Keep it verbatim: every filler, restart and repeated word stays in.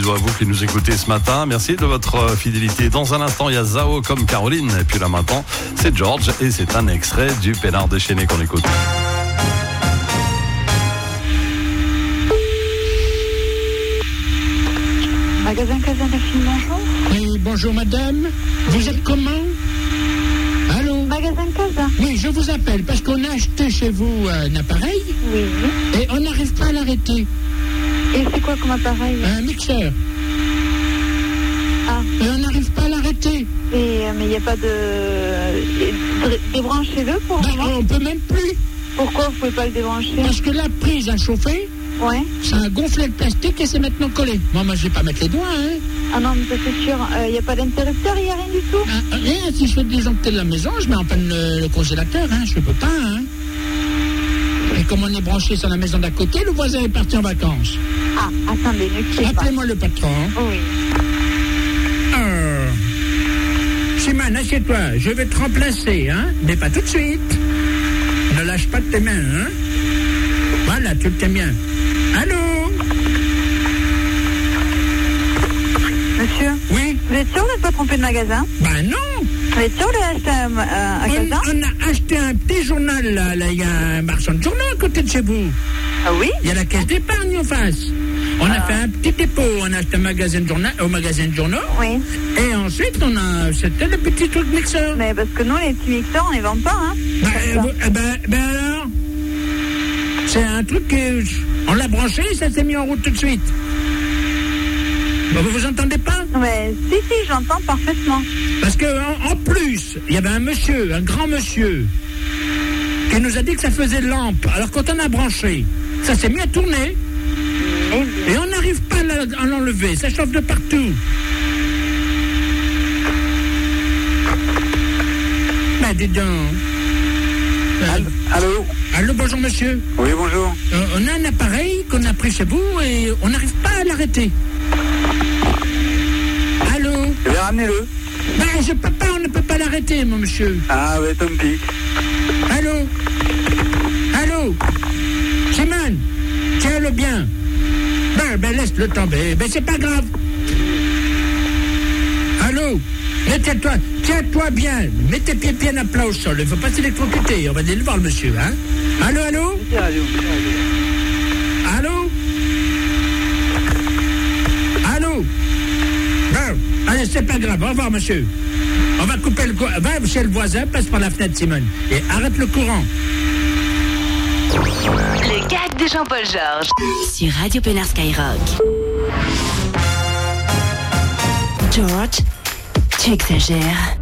À vous qui nous écoutez ce matin, merci de votre fidélité. Dans un instant, il y a Zao comme Caroline. Et puis là maintenant, c'est George et c'est un extrait du Pénard déchaîné qu'on écoute. Magasin Casa Delphine, bonjour. Oui, bonjour madame. Vous êtes comment? Allô? Magasin Casa. Oui, je vous appelle parce qu'on a acheté chez vous un appareil. Oui. Et on n'arrive pas à l'arrêter. Et c'est quoi comme appareil? Un mixeur. Ah. Et on n'arrive pas à l'arrêter. Et, euh, mais il n'y a pas de... de... Débranchez-le pour Ben, moi. on peut même plus. Pourquoi vous pouvez pas le débrancher? Parce que la prise a chauffé. Ouais. Ça a gonflé le plastique et c'est maintenant collé. Moi, moi, je vais pas mettre les doigts, hein. Ah non, mais ça c'est sûr. Il euh, n'y a pas d'interrupteur, il n'y a rien du tout. Ah, rien, si je fais disjoncter de la maison, je mets en panne le, le congélateur, hein. Je peux pas, hein. Et comme on est branché sur la maison d'à côté, le voisin est parti en vacances. Ah, attendez, ne quittez pas. Appelez-moi le patron. Oui. Euh... Simone, assieds-toi, je vais te remplacer, hein. Mais pas tout de suite. Ne lâche pas de tes mains, hein. Voilà, tu le tiens bien. Allô? Monsieur? Oui? Vous êtes sûr de ne pas tromper de magasin? Ben non. Vous êtes sûr de l'acheter à, à, à Casa? On, on a acheté un petit journal, là. Là, il y a un marchand de journaux à côté de chez vous. Ah oui? Il y a la caisse d'épargne en face. On ah. a fait un petit dépôt. On a acheté un magasin de journal, au magasin de journaux. Oui. Et ensuite, on a... C'était le petit truc mixeur. Mais parce que nous, les petits mixeurs, on les vend pas, hein? Ben, euh, ben, ben alors? C'est un truc que... On l'a branché et ça s'est mis en route tout de suite. Ben, vous vous entendez pas? Mais si, si, j'entends parfaitement. Parce que en, en plus, il y avait un monsieur, un grand monsieur, qui nous a dit que ça faisait lampe. Alors quand on a branché, ça s'est mis à tourner. Et, et on n'arrive pas à l'enlever. Ça chauffe de partout. Ben dis donc. Allô, allô? Allô, bonjour monsieur. Oui, bonjour. Euh, on a un appareil qu'on a pris chez vous et on n'arrive pas à l'arrêter. Allô? Eh bien, ramenez-le. Ben, je peux pas, on ne peut pas l'arrêter, mon monsieur. Ah, ouais, tant pis. Allô? Allô? Simone, tiens-le bien. Ben, ben, laisse-le tomber. Ben, c'est pas grave. Allô? Mais tiens-toi, tiens-toi bien. Mets tes pieds bien à plat au sol. Il ne faut pas s'électrocuter. On va aller le voir, le monsieur, hein? Allô, allô? Allô? Allô? Bon, allez, c'est pas grave. Au revoir, monsieur. On va couper le courant. Va chez le voisin, passe par la fenêtre, Simone. Et arrête le courant. Le gag de Jean-Paul Georges. Sur Radio Pénard Skyrock. George, tu exagères.